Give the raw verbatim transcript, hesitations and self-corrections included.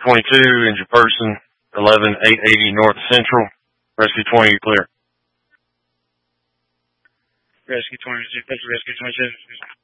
twenty-two, injured person, eleven eight eighty North Central. Rescue twenty, clear. Rescue twenty-two, thank you, Rescue twenty-two.